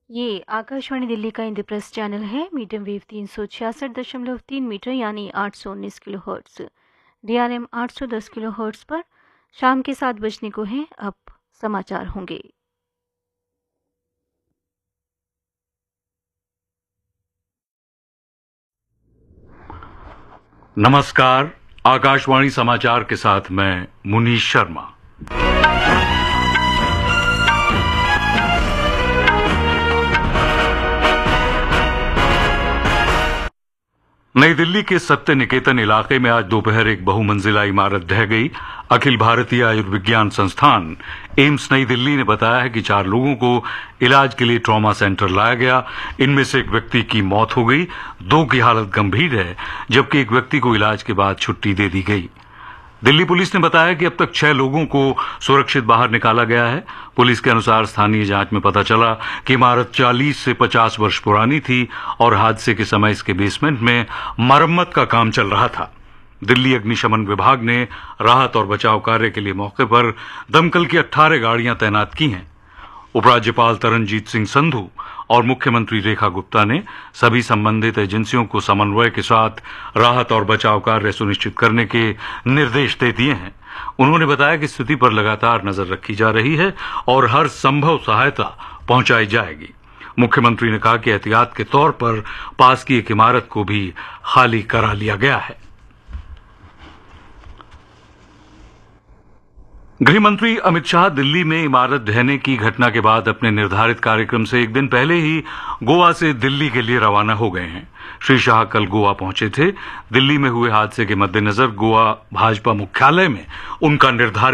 ये आकाशवाणी दिल्ली का इंद्रप्रस्थ चैनल है। मीडियम वेव 366.3 मीटर यानी 819 kilo hertz, DRM 810 kilo hertz पर शाम के 7 बजने को हैं। अब समाचार होंगे। नमस्कार, आकाशवाणी समाचार के साथ मैं मुनीश शर्मा। नई दिल्ली के सत्य निकेतन इलाके में आज दोपहर एक बहुमंजिला इमारत ढह गई। अखिल भारतीय आयुर्विज्ञान संस्थान एम्स नई दिल्ली ने बताया है कि 4 लोगों को इलाज के लिए ट्रॉमा सेंटर लाया गया। इनमें से एक व्यक्ति की मौत हो गई, 2 की हालत गंभीर है, जबकि एक व्यक्ति को इलाज के बाद छुट्टी दे दी गई। दिल्ली पुलिस ने बताया कि अब तक 6 लोगों को सुरक्षित बाहर निकाला गया है। पुलिस के अनुसार स्थानीय जांच में पता चला कि इमारत 40 से 50 वर्ष पुरानी थी और हादसे के समय इसके बेसमेंट में मरम्मत का काम चल रहा था। दिल्ली अग्निशमन विभाग ने राहत और बचाव कार्य के लिए मौके पर दमकल की 18 गाड़ियां तैनात की हैं। उपराज्यपाल तरनजीत सिंह संधू और मुख्यमंत्री रेखा गुप्ता ने सभी संबंधित एजेंसियों को समन्वय के साथ राहत और बचाव कार्य सुनिश्चित करने के निर्देश दे दिए हैं। उन्होंने बताया कि स्थिति पर लगातार नजर रखी जा रही है और हर संभव सहायता पहुंचाई जाएगी। मुख्यमंत्री ने कहा कि एहतियात के तौर पर पास की एक इमारत को भी खाली करा लिया गया है। गृह मंत्री अमित शाह दिल्ली में इमारत ढहने की घटना के बाद अपने निर्धारित कार्यक्रम से एक दिन पहले ही गोवा से दिल्ली के लिए रवाना हो गए हैं। श्री शाह कल गोवा पहुंचे थे। दिल्ली में हुए हादसे के मद्देनजर गोवा भाजपा मुख्यालय में उनका निर्धारित